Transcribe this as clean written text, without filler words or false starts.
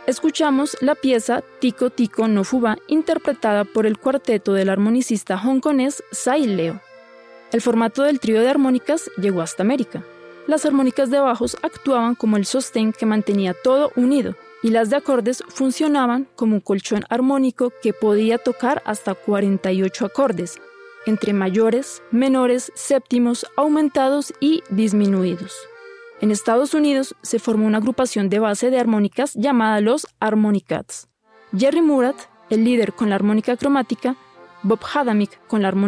Escuchamos la pieza Tico Tico no Fuba, interpretada por el cuarteto del armonicista hongkonés Sai Leo. El formato del trío de armónicas llegó hasta América. Las armónicas de bajos actuaban como el sostén que mantenía todo unido, y las de acordes funcionaban como un colchón armónico que podía tocar hasta 48 acordes, entre mayores, menores, séptimos, aumentados y disminuidos. En Estados Unidos se formó una agrupación de base de armónicas llamada los Harmonicats. Jerry Murat, el líder con la armónica cromática, Bob Hadamick con la armónica